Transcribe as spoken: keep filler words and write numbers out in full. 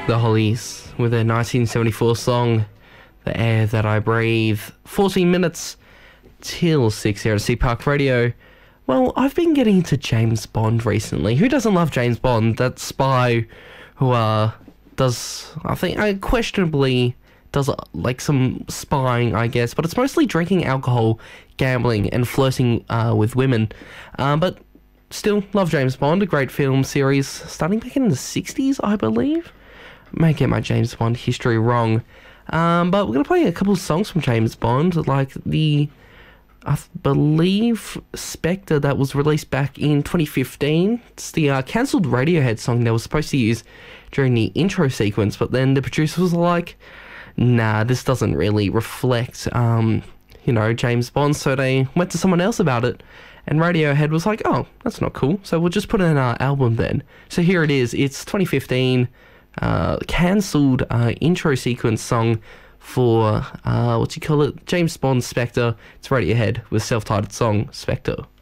The Hollies with their nineteen seventy-four song, The Air That I Breathe. fourteen minutes till six here at Sea Park Radio. Well, I've been getting into James Bond recently. Who doesn't love James Bond? That spy who uh, does, I think, uh, questionably does uh, like some spying, I guess. But it's mostly drinking alcohol, gambling, and flirting uh, with women. Um, but still, love James Bond. A great film series starting back in the sixties, I believe. May get my James Bond history wrong. Um, but we're going to play a couple of songs from James Bond, like the, I believe, Spectre that was released back in twenty fifteen. It's the uh, cancelled Radiohead song they were supposed to use during the intro sequence, but then the producers was like, nah, this doesn't really reflect, um, you know, James Bond, so they went to someone else about it, and Radiohead was like, oh, that's not cool, so we'll just put it in our album then. So here it is, it's twenty fifteen, uh, cancelled uh, intro sequence song for, uh, what do you call it, James Bond Spectre. It's Radiohead with self-titled song, Spectre.